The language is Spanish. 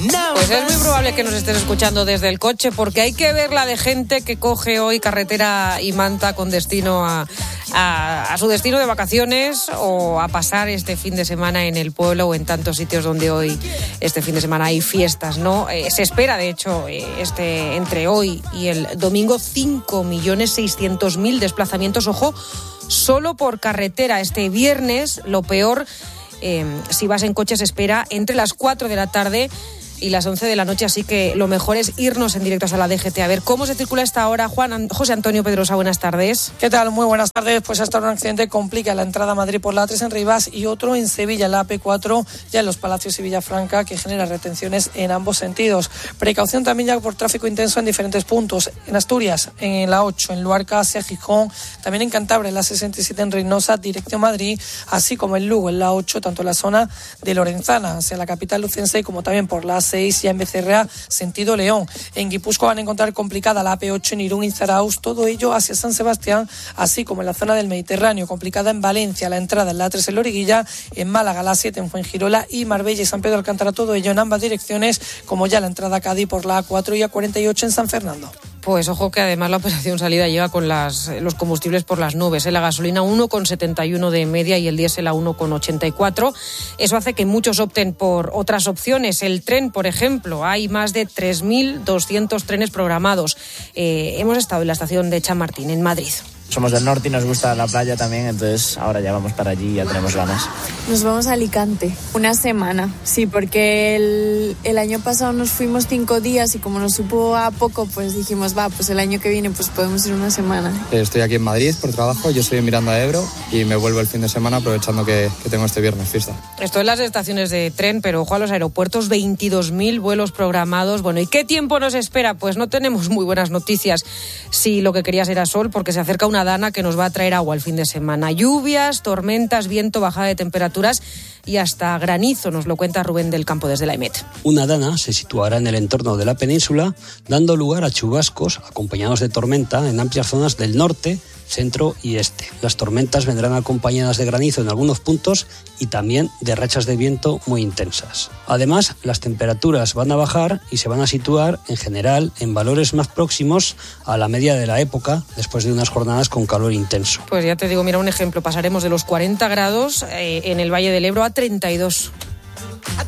Pues es muy probable que nos estés escuchando desde el coche, porque hay que ver la de gente que coge hoy carretera y manta con destino a su destino de vacaciones o a pasar este fin de semana en el pueblo o en tantos sitios donde hoy, este fin de semana, hay fiestas, ¿no? Se espera, de hecho, entre hoy y el domingo 5.600.000 desplazamientos, ojo, solo por carretera. Este viernes, lo peor, si vas en coche, se espera entre las 4 de la tarde y las 11 de la noche, así que lo mejor es irnos en directos a la DGT a ver cómo se circula esta hora. José Antonio Pedrosa, buenas tardes. ¿Qué tal? Muy buenas tardes. Pues hasta ahora un accidente complica la entrada a Madrid por la A3 en Rivas y otro en Sevilla, la AP4, ya en los Palacios y Villafranca, que genera retenciones en ambos sentidos. Precaución también ya por tráfico intenso en diferentes puntos. En Asturias, en la 8, en Luarca hacia Gijón, también en Cantabria, en la 67 en Reynosa, dirección Madrid, así como en Lugo, en la 8, tanto en la zona de Lorenzana, hacia la capital lucense, como también por la 6 ya en Becerrea, sentido León. En Guipúzcoa van a encontrar complicada la AP8 en Irún y Zarauz, todo ello hacia San Sebastián, así como en la zona del Mediterráneo, complicada en Valencia, la entrada en la A3 en Loriguilla, en Málaga la 7 en Fuengirola y Marbella y San Pedro Alcántara, todo ello en ambas direcciones, como ya la entrada a Cádiz por la A4 y A48 en San Fernando. Pues ojo que además la operación salida llega con los combustibles por las nubes. La gasolina 1,71 de media y el diésel a 1,84. Eso hace que muchos opten por otras opciones. El tren, por ejemplo, hay más de 3.200 trenes programados. Hemos estado en la estación de Chamartín, en Madrid. Somos del norte y nos gusta la playa también, entonces ahora ya vamos para allí y ya tenemos ganas. Nos vamos a Alicante, una semana, sí, porque el año pasado nos fuimos 5 días y como nos supo a poco, pues dijimos, pues el año que viene pues podemos ir una semana. Estoy aquí en Madrid por trabajo, yo estoy en Miranda de Ebro y me vuelvo el fin de semana aprovechando que tengo este viernes fiesta. Esto en las estaciones de tren, pero ojo a los aeropuertos, 22.000 vuelos programados. Bueno, ¿y qué tiempo nos espera? Pues no tenemos muy buenas noticias si lo que querías era sol, porque se acerca una dana que nos va a traer agua el fin de semana. Lluvias, tormentas, viento, bajada de temperaturas y hasta granizo, nos lo cuenta Rubén del Campo desde la EMET. Una dana se situará en el entorno de la península, dando lugar a chubascos acompañados de tormenta en amplias zonas del norte, centro y este. Las tormentas vendrán acompañadas de granizo en algunos puntos y también de rachas de viento muy intensas. Además, las temperaturas van a bajar y se van a situar, en general, en valores más próximos a la media de la época, después de unas jornadas con calor intenso. Pues ya te digo, mira un ejemplo, pasaremos de los 40 grados en el Valle del Ebro a 32.